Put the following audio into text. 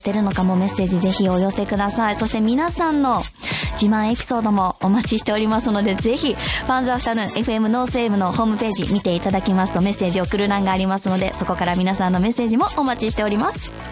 してるのかもメッセージぜひお寄せください。そして皆さんの自慢エピソードもお待ちしておりますので、ぜひファンズアフタヌーン FM ノーセーブのホームページ見ていただきますとメッセージを送る欄がありますので、そこから皆さんのメッセージもお待ちしております。